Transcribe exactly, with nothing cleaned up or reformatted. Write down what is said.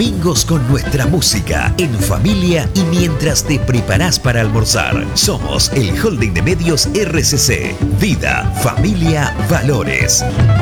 Domingos con nuestra música, en familia y mientras te preparás para almorzar. Somos el Holding de Medios R C C. Vida, familia, valores.